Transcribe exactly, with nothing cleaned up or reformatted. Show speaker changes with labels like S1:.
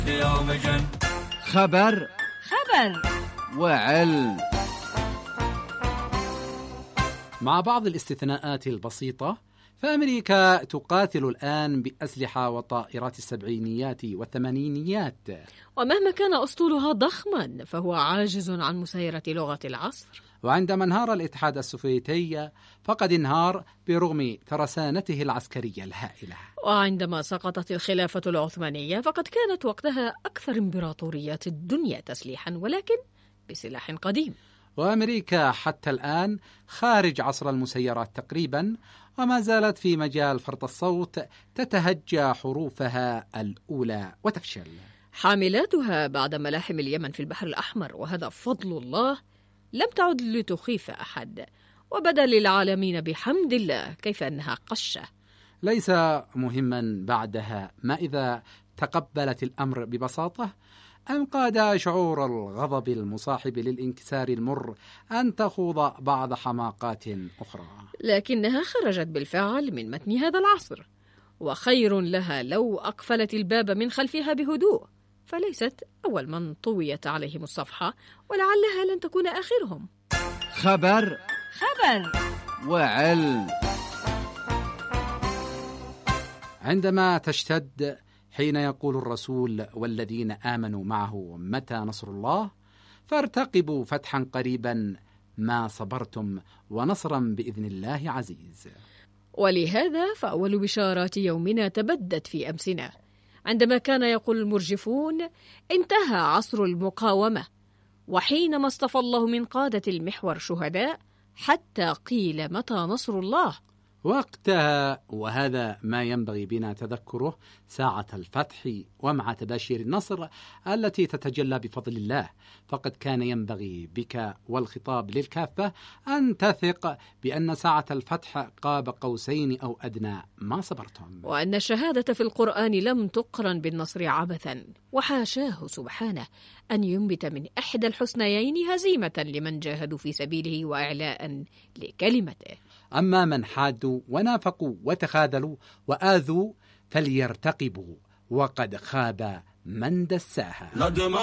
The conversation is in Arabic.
S1: يوم جن.
S2: خبر
S3: خبر
S2: وعلم.
S4: مع بعض الاستثناءات البسيطة، فأمريكا تقاتل الآن بأسلحة وطائرات السبعينيات والثمانينيات،
S3: ومهما كان أسطولها ضخما فهو عاجز عن مسايرة لغة العصر.
S4: وعندما انهار الاتحاد السوفيتي فقد انهار برغم ترسانته العسكرية الهائلة.
S3: وعندما سقطت الخلافة العثمانية فقد كانت وقتها أكثر إمبراطوريات الدنيا تسليحا، ولكن بسلاح قديم.
S4: وأمريكا حتى الآن خارج عصر المسيرات تقريبا، وما زالت في مجال فرط الصوت تتهجى حروفها الأولى وتفشل.
S3: حاملاتها بعد ملاحم اليمن في البحر الأحمر، وهذا فضل الله، لم تعد لتخيف أحد، وبدا للعالمين بحمد الله كيف أنها قشة.
S4: ليس مهما بعدها ما إذا تقبلت الأمر ببساطة أم قاد شعور الغضب المصاحب للانكسار المر أن تخوض بعض حماقات أخرى.
S3: لكنها خرجت بالفعل من متن هذا العصر، وخير لها لو أقفلت الباب من خلفها بهدوء، فليست أول من طويت عليهم الصفحة، ولعلها لن تكون آخرهم.
S2: خبر
S3: خبر
S2: وعلم.
S4: عندما تشتد حين يقول الرسول والذين آمنوا معه متى نصر الله، فارتقبوا فتحا قريبا ما صبرتم ونصرا بإذن الله عزيز.
S3: ولهذا فأول بشارات يومنا تبدت في أمسنا، عندما كان يقول المرجفون: انتهى عصر المقاومة. وحينما اصطفى الله من قادة المحور شهداء حتى قيل متى نصر الله.
S4: وقتها، وهذا ما ينبغي بنا تذكره، ساعة الفتح ومع تباشير النصر التي تتجلى بفضل الله، فقد كان ينبغي بك، والخطاب للكافة، أن تثق بأن ساعة الفتح قاب قوسين أو أدنى ما صبرتم،
S3: وأن الشهادة في القرآن لم تقرن بالنصر عبثا، وحاشاه سبحانه أن ينبت من إحدى الحسنيين هزيمة لمن جاهدوا في سبيله وإعلاء لكلمته.
S4: أما من حادوا ونافقوا وتخاذلوا وآذوا فليرتقبوا، وقد خاب من دساها.